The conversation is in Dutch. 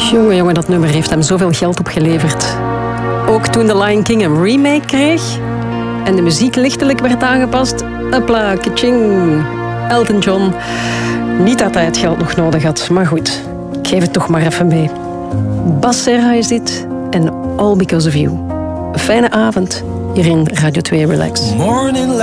Jongen, dat nummer heeft hem zoveel geld opgeleverd. Ook toen The Lion King een remake kreeg en de muziek lichtelijk werd aangepast. Hopla, kaching. Elton John. Niet dat hij het geld nog nodig had, maar goed. Ik geef het toch maar even mee. Bas Serra is dit en All Because of You. Een fijne avond hier in Radio 2 Relax.